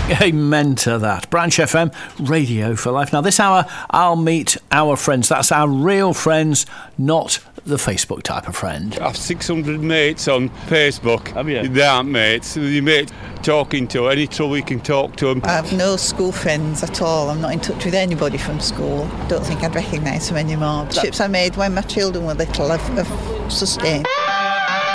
Amen to that. Branch FM, Radio for Life. Now, this hour, I'll meet our friends. That's our real friends, not the Facebook type of friend. I've 600 mates on Facebook. Have you? They aren't mates. Your mate talking to any trouble you can talk to them. I have no school friends at all. I'm not in touch with anybody from school. Don't think I'd recognise them anymore. The friendships I made when my children were little I've sustained.